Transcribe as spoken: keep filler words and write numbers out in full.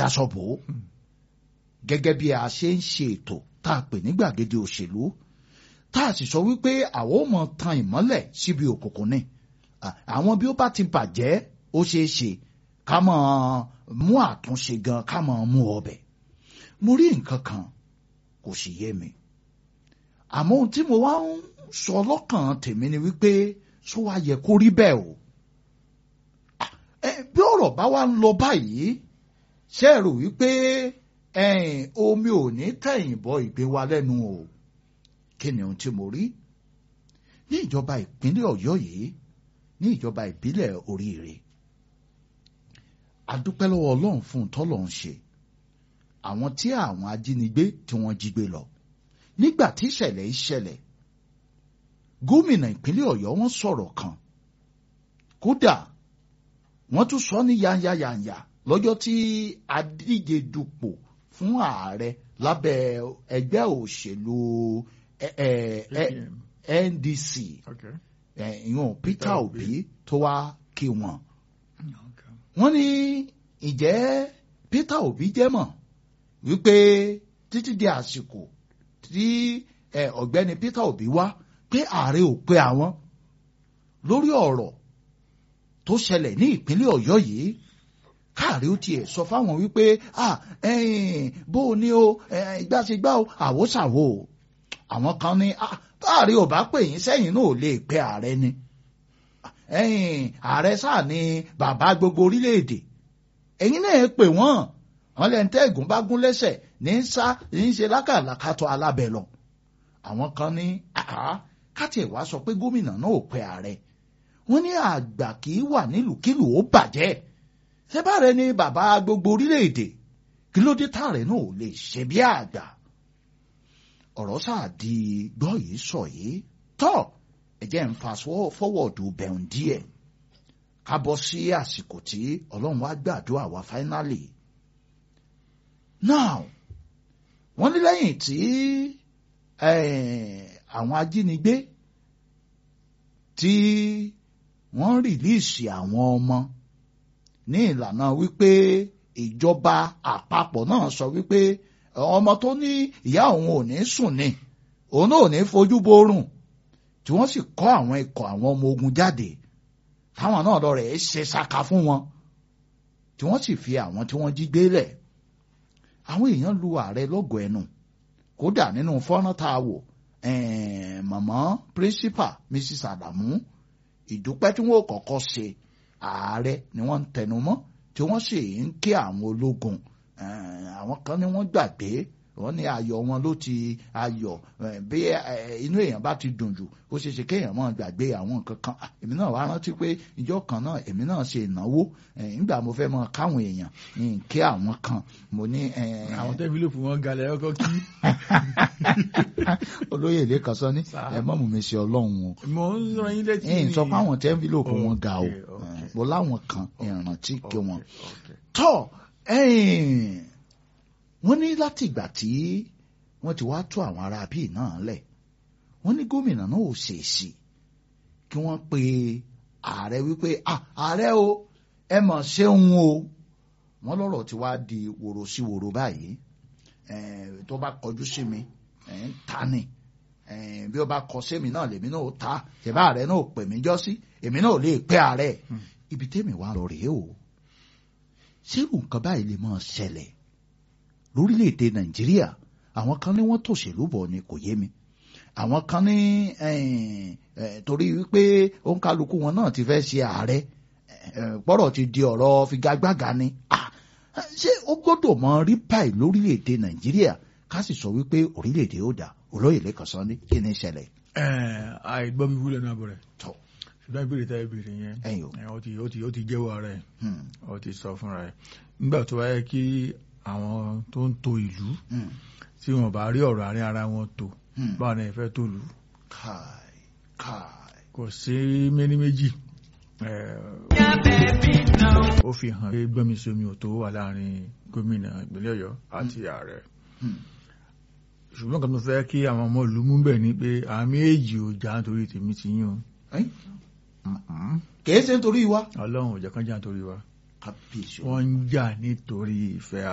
daṣọ bò ó gẹ́gẹ́ bí a ṣe ń ṣe ètò tá a pè ní gbàgede òṣèlú tá a sì sọ wípé àwọn ò mọ tan ìmọ́lẹ̀ síbi òkùnkùn ni àwọn bí ó bá ti bàjẹ́ ó ṣeé ṣe ká mọ̀ mú àtúnṣe gan ká mọ̀ mú ọbẹ̀ mo rí nǹkan kan kò sì yé mi àmọ́ ohun tí mo wá ń sọ lọ́kàn tèmi ni wípé ṣó wá yẹ kó rí bẹ́ẹ̀ o bí ọ̀rọ̀ bá wá ń lọ báyìí ṣe rò wípé omi ò ní tẹ̀yìn bọ ìgbín wa lẹ́nu o kí ni ohun tí mo rí ní ìjọba ìpínlẹ̀ Ọ̀yọ́ yìí ní ìjọba ìbílẹ̀ Oríire a dúpẹ́ lọ́wọ́ Ọlọ́run fún tọ́lọ́run ṣe àwọn tí àwọn ajínigbé tí wọ́n jí gbé lọ nígbà tí ìṣẹ̀lẹ̀ ìṣẹ̀lẹ̀ gómìnà ìpínlẹ̀ Ọ̀yọ́ wọ́n sọ̀rọ̀ kan kódà wọ́n tún sọ ní yanyayanya lọ́jọ́ tí adíje dupò fún ààrẹ lábẹ́ ẹgbẹ́ òṣèlú N D C ìyọ̀n Peter Obi tó wá kí wọn. wọ́n ní ìjẹ́ Peter Obi jẹ́ mọ̀ wípé títí di àsìkò tí ọ̀gbẹ́ni Peter Obi wá pé ààrẹ ò pe àwọn lórí ọ̀rọ̀ tó ṣẹlẹ̀ ní ìpínlẹ̀ Ọ̀yọ́ yìí káàrí ó tiẹ̀ sọ fáwọn wípé ah bó o ní o ìgbàsígbà o àwòsàwò àwọn kan ní ah káàrí ò bá pè yín sẹ́yìn náà ò lè pe ààrẹ ni ààrẹ sáà ni bàbá gbogbo orílẹ̀-èdè ẹ̀yin náà pè wọ́n wọn lẹ́ni tẹ́gùn bá gún lẹ́sẹ̀ ní sá ní ṣe lákàlàkàtọ̀ alábẹ́ lọ àwọn kan ní ah káti ẹ̀ wá sọ pé gómìnà náà ò pe ààrẹ wọ́n ní àgbà kì í wà nílùúkílùú ó bàjẹ́ ṣébà rẹ ní bàbá gbogbo orílẹ̀-èdè kí ló dé táàrẹ náà ò lè ṣe bí àgbà ọ̀rọ̀ sáà di gbọ́ yìí sọ yìí tọ́ ẹ̀jẹ̀ ń fa fọ́wọ́dù bẹ̀rùn díẹ̀ ká bọ́ sí àsìkò tí ọlọ́run wá gbàdúrà wá fáínálì now wọ́n ní lẹ́yìn tí àwọn ajínigbé tí wọ́n rìlíìsì àwọn ọmọ ní ìlànà wípé ìjọba àpapọ̀ náà sọ wípé ọmọ tó ní ìyá òun ò ní sùn ni òun náà ò ní fojú borùn tí wọ́n sì kọ́ àwọn ikọ̀ àwọn ọmọ ogun jáde táwọn náà lọ rẹ̀ ṣe ṣàkà fún wọn tí wọ́n sì fi àwọn tí wọ́n jí gbé lẹ̀ àwọn èèyàn lu ààrẹ lọ́gọ̀ọ́ ẹnu kódà nínú fọ́nrán tá a wò màmá principal Missus Adamu ìdúpẹ́ tí wọ́n kọ́kọ́ ṣe ààrẹ ni wọ́n ń tẹnu mọ́ tí wọ́n sì ń kí àwọn ológun àwọn kan ní wọ́n gbàgbé wọ́n ní ayọ̀ wọn ló ti ayọ̀ bí inú èèyàn bá ti dùn jù ó ṣe ṣe kéèyàn máa gbàgbé àwọn nǹkan kan èmi náà wá rántí pé ìjọ kan náà èmi náà ṣe ìnáwó nígbà mo fẹ́ mọ káwọn èèyàn ní kí àwọn kan mo ní. àwọn tẹ́bílòpù wọn galẹ̀ ọkọ kí. olóyè ilé kan sọ ní ẹ mọ́ mú mi ṣe ọlọ́run o. mo ń sọ yín létí ní. sọ pé àwọn tẹ́bílòpù wọn ga o mo láwọn kan ìrántí kí wọn. tọ́ wọ́n ní láti ìgbà tí wọ́n ti wá tú àwọn ará bíi náà lẹ̀ wọ́n ní gómìnà náà ò ṣèèṣì kí wọ́n pe ààrẹ wípé ààrẹ o ẹ mọ̀ ṣeun o wọ́n lọ́rọ̀ tí wàá di wòrò sí wòrò báyìí tó bá kọjú sí mi ta ni bí ó bá kọ sí mi náà lèmi náà ó ta ṣèbá ààrẹ náà ò pè mí jọ sí èmi náà ò lè pe ààrẹ ibi tèmi wà lọ rèé o ṣérù nǹkan báyìí lè máa ṣẹlẹ̀ lórílẹ̀‐èdè Nàìjíríà àwọn kan ní wọ́n tòṣèlú bọ̀ ni kò yé mi àwọn kan ní torí wípé òǹkálukú wọn náà ti fẹ́ ṣe ààrẹ pọ́rọ̀ ti di ọ̀rọ̀ figagbága ni ṣé ó gbọ́dọ̀ mọ rí báyìí lórílẹ̀‐èdè Nàìjíríà ká sì sọ wípé orílẹ̀‐èdè ó dà olóyè lẹ́kàn sọ ní kí ni ìṣẹ̀lẹ̀. àìgbọ́ mi wúlẹ̀ náà bọ̀rẹ̀ ṣùgbọ́n ìbéèrè tá ìbéèrè yẹn ó ti jẹ́wọ́ ara ẹ̀ ó ti sọ fúnra ẹ̀ nígbà tó wáyé kí àwọn tó ń to ìlú tí wọn bá rí ọ̀rọ̀ àárín ara wọn tó báwọn náà fẹ́ tó lù kò sí méní méjì ó fi hàn pé gbọ́nmisomi ò tó wà láàrin gómìnà ìpínlẹ̀ Ọ̀yọ́ àti ààrẹ ṣùgbọ́n kan tó fẹ́ kí àwọn ọmọ ìlú mú bẹ̀ ni pé àmì èjì ò já nítorí tèmi ti yín o kìí ṣe nítorí wa Ọlọ́run ò jẹ́ kán já nítorí wa wọ́n ń jà nítorí ìfẹ́